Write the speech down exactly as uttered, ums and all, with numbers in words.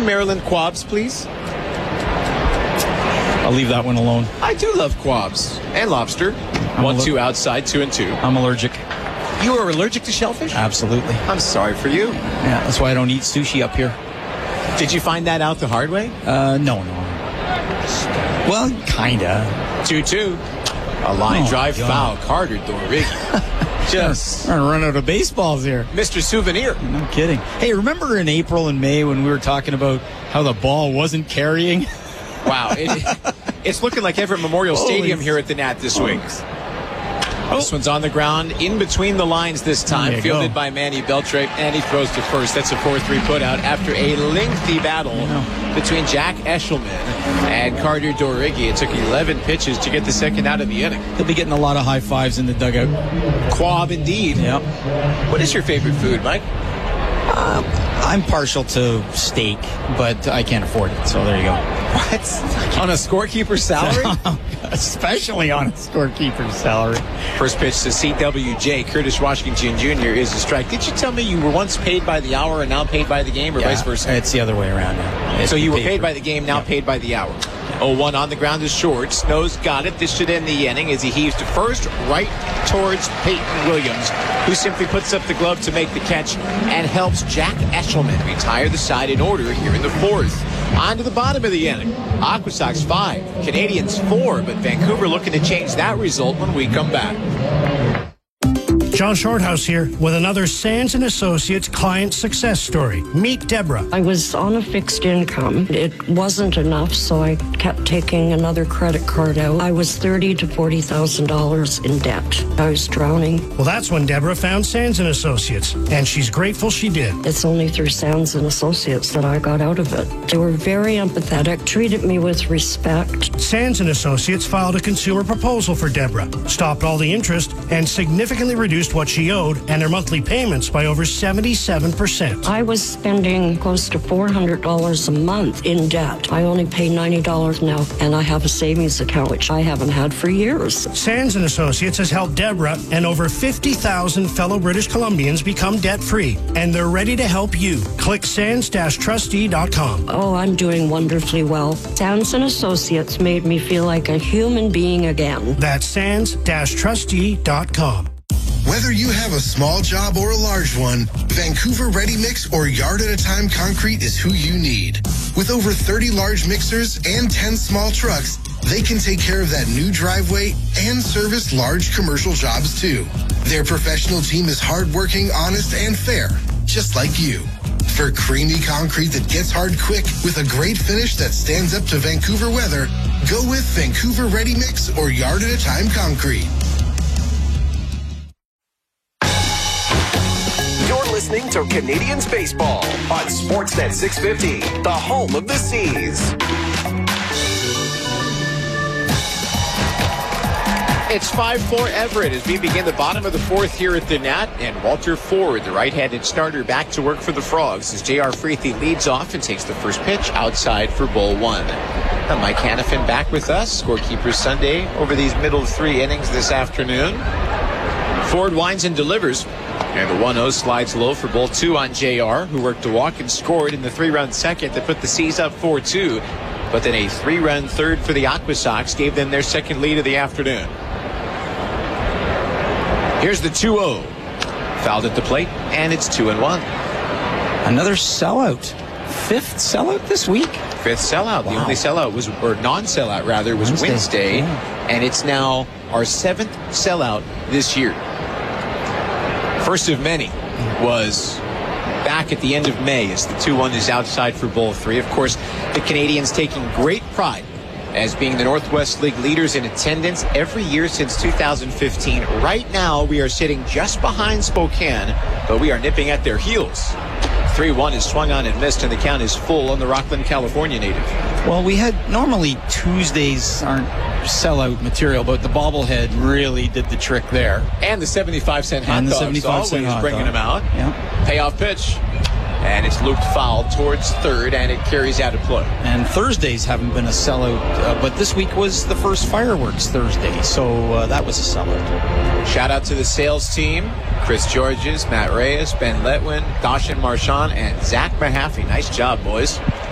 Some Maryland quabs, please. I'll leave that one alone. I do love quabs and lobster. I'm one, aller- two outside, two and two. I'm allergic. You are allergic to shellfish? Absolutely. I'm sorry for you. Yeah, that's why I don't eat sushi up here. Did you find that out the hard way? Uh, no, no. Well, kinda. two two. A line Oh, drive God. foul. Carter Dorighi. Just We're gonna run out of baseballs here. Mister Souvenir. No kidding. Hey, remember in April and May when we were talking about how the ball wasn't carrying? Wow. It, it's looking like Everett Memorial Holy Stadium here at the Nat this week. This one's on the ground, in between the lines this time, There you fielded go. by Manny Beltre, and he throws to first. That's a four three putout after a lengthy battle between Jack Eshelman and Carter Dorighi. It took eleven pitches to get the second out of the inning. He'll be getting a lot of high fives in the dugout. Quab indeed. Yep. What is your favorite food, Mike? Uh, I'm partial to steak, but I can't afford it, so there you go. What? On a scorekeeper's salary? Especially on a scorekeeper's salary. First pitch to C W J. Curtis Washington Junior is a strike. Did you tell me you were once paid by the hour and now paid by the game, or Yeah, vice versa? It's the other way around now. So you were paid paid for- by the game, now Yeah. paid by the hour. oh one on the ground is short. Snow's got it. This should end the inning as he heaves to first, right towards Peyton Williams, who simply puts up the glove to make the catch and helps Jack Eshelman retire the side in order here in the fourth. On to the bottom of the inning. Aqua Sox five, Canadians four, but Vancouver looking to change that result when we come back. John Shorthouse here with another Sands and Associates client success story. Meet Deborah. I was on a fixed income. It wasn't enough, so I kept taking another credit card out. I was thirty to forty thousand dollars in debt. I was drowning. Well, that's when Deborah found Sands and Associates, and she's grateful she did. It's only through Sands and Associates that I got out of it. They were very empathetic, treated me with respect. Sands and Associates filed a consumer proposal for Deborah, stopped all the interest, and significantly reduced what she owed and her monthly payments by over seventy-seven percent. I was spending close to four hundred dollars a month in debt. I only pay ninety dollars now, and I have a savings account, which I haven't had for years. Sands and Associates has helped Deborah and over fifty thousand fellow British Columbians become debt-free, and they're ready to help you. Click sands dash trustee dot com. Oh, I'm doing wonderfully well. Sands and Associates made me feel like a human being again. That's sands dash trustee dot com. Whether you have a small job or a large one, Vancouver Ready Mix or Yard at a Time Concrete is who you need. With over thirty large mixers and ten small trucks, they can take care of that new driveway and service large commercial jobs too. Their professional team is hardworking, honest, and fair, just like you. For creamy concrete that gets hard quick with a great finish that stands up to Vancouver weather, go with Vancouver Ready Mix or Yard at a Time Concrete. Listening to Canadians Baseball on Sportsnet six fifty, the home of the Seas. It's five four Everett as we begin the bottom of the fourth here at the Nat, and Walter Ford, the right-handed starter, back to work for the Frogs as J R Freethy leads off and takes the first pitch outside for ball one. And Mike Hanifin back with us, Scorekeeper Sunday over these middle three innings this afternoon. Ford winds and delivers. And the one oh slides low for ball two on J R, who worked to walk and scored in the three-run second that put the Seas up four two. But then a three-run third for the Aqua Sox gave them their second lead of the afternoon. Here's the two oh. Fouled at the plate, and it's two and one. Another sellout. Fifth sellout this week? Fifth sellout. Wow. The only sellout was, or non-sellout rather, was Wednesday. Wednesday. Yeah. And it's now our seventh sellout this year. First of many was back at the end of May as the two one is outside for ball three. Of course, the Canadians taking great pride as being the Northwest League leaders in attendance every year since two thousand fifteen. Right now, we are sitting just behind Spokane, but we are nipping at their heels. three one is swung on and missed, and the count is full on the Rockland, California native. Well, we had normally Tuesdays aren't sellout material, but the bobblehead really did the trick there. And the seventy-five cent hot And the dogs seventy-five cent always hot bringing dog. them out. Yeah. Payoff pitch. And it's looped foul towards third, and it carries out of play. And Thursdays haven't been a sellout, uh, but this week was the first fireworks Thursday, so uh, that was a sellout. Shout out to the sales team. Chris Georges, Matt Reyes, Ben Letwin, Dashan Marchand, and Zach Mahaffey. Nice job, boys.